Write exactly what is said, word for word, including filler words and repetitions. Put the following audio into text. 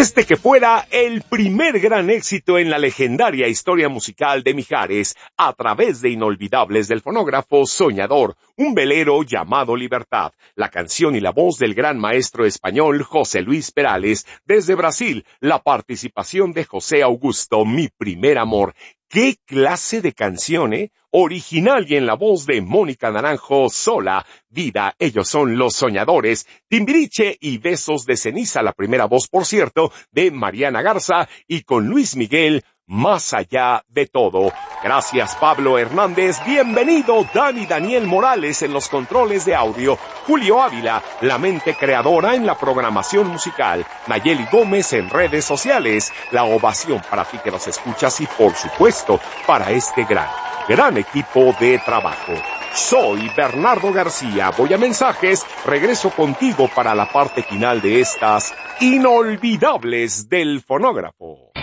Este que fuera el primer gran éxito en la legendaria historia musical de Mijares, a través de Inolvidables del fonógrafo Soñador, un velero llamado Libertad, la canción y la voz del gran maestro español José Luis Perales, desde Brasil, la participación de José Augusto, Mi Primer Amor. ¡Qué clase de canción, eh! Original y en la voz de Mónica Naranjo, Sola, Vida, ellos son Los Soñadores, Timbiriche y Besos de Ceniza, la primera voz, por cierto, de Mariana Garza, y con Luis Miguel, Más Allá de Todo. Gracias, Pablo Hernández. Bienvenido, Dani Daniel Morales en los controles de audio, Julio Ávila, la mente creadora en la programación musical, Nayeli Gómez en redes sociales, la ovación para ti que nos escuchas y, por supuesto, para este gran, gran equipo de trabajo. Soy Bernardo García, voy a mensajes, regreso contigo para la parte final de estas Inolvidables del fonógrafo.